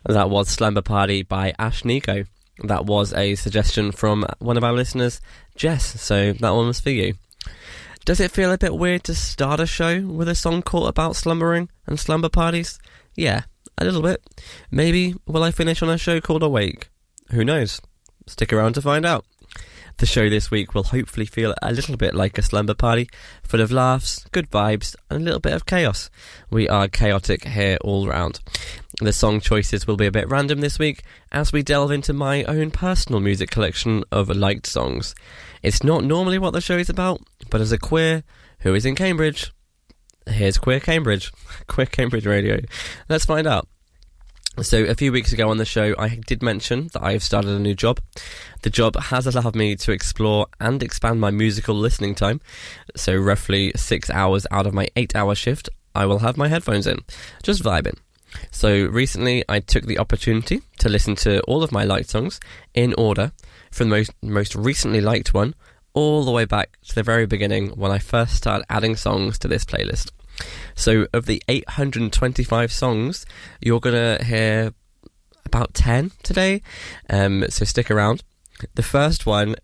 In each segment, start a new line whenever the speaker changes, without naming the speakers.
That was Slumber Party by Ash Nico. That was a suggestion from one of our listeners, Jess, so that one was for you. Does it feel a bit weird to start a show with a song called about slumbering and slumber parties? Yeah, a little bit. Maybe will I finish on a show called Awake? Who knows? Stick around to find out. The show this week will hopefully feel a little bit like a slumber party, full of laughs, good vibes, and a little bit of chaos. We are chaotic here all round. The song choices will be a bit random this week, as we delve into my own personal music collection of liked songs. It's not normally what the show is about, but as a queer who is in Cambridge, here's Queer Cambridge. Queer Cambridge Radio. Let's find out. So a few weeks ago on the show, I did mention that I have started a new job. The job has allowed me to explore and expand my musical listening time. So roughly 6 hours out of my 8-hour shift, I will have my headphones in, just vibing. So recently, I took the opportunity to listen to all of my liked songs in order, from the most recently liked one, all the way back to the very beginning when I first started adding songs to this playlist. So of the 825 songs, you're going to hear about 10 today, so stick around. The first one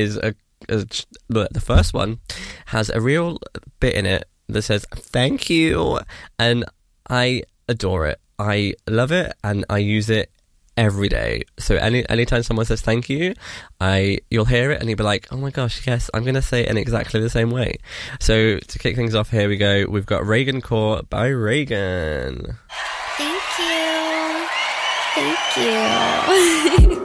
the first one has a real bit in it that says thank you, and I adore it. I love it, and I use it every day. So anytime someone says thank you, you'll hear it and you'll be like, oh my gosh, yes, I'm going to say it in exactly the same way. So to kick things off, here we go. We've got Reagan Core by Reagan.
Thank you.